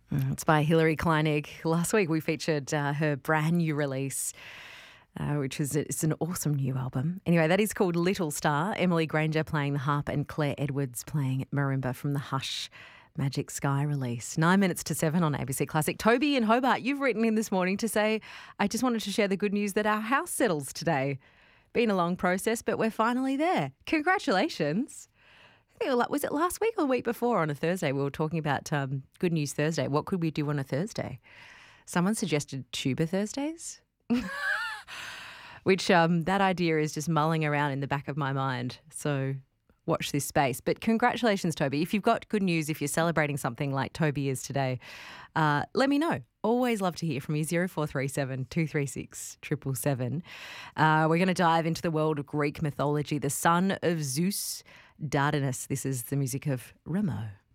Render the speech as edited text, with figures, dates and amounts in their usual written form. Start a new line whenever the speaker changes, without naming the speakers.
It's by Hilary Kleinig. Last week we featured her brand new release, which is it's an awesome new album. Anyway, that is called Little Star. Emily Granger playing the harp and Claire Edwards playing marimba from the Hush Magic Sky release. 9 minutes to 7 on ABC Classic. Toby in Hobart, you've written in this morning to say, I just wanted to share the good news that our house settles today. Been a long process, but we're finally there. Congratulations. Was it last week or the week before on a Thursday? We were talking about Good News Thursday. What could we do on a Thursday? Someone suggested Tuba Thursdays, which that idea is just mulling around in the back of my mind. So watch this space. But congratulations, Toby. If you've got good news, if you're celebrating something like Toby is today, let me know. Always love to hear from you. 0437 236 777. We're going to dive into the world of Greek mythology, the son of Zeus, Dardanus. This is the music of Remo.